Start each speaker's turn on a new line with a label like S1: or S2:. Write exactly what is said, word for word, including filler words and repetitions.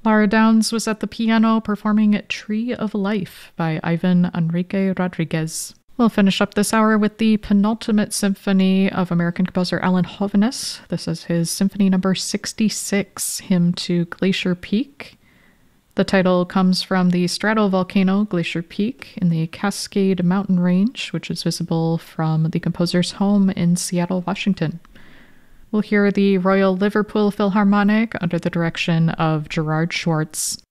S1: Lara Downs was at the piano performing Tree of Life by Ivan Enrique Rodriguez. We'll finish up this hour with the penultimate symphony of American composer Alan Hovhaness. This is his symphony number sixty-six, Hymn to Glacier Peak. The title comes from the stratovolcano Glacier Peak in the Cascade Mountain Range, which is visible from the composer's home in Seattle, Washington. We'll hear the Royal Liverpool Philharmonic under the direction of Gerard Schwartz.